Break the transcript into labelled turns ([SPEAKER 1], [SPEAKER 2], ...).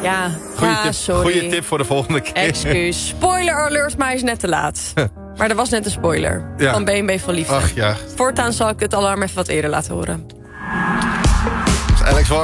[SPEAKER 1] Ja, sorry.
[SPEAKER 2] Goeie tip voor de volgende keer.
[SPEAKER 1] Excuus. Spoiler alert, maar hij is net te laat. Maar er was net een spoiler. Van B&B van Liefde.
[SPEAKER 2] Ach ja.
[SPEAKER 1] Voortaan zal ik het alarm even wat eerder laten horen.
[SPEAKER 2] Alex Warm.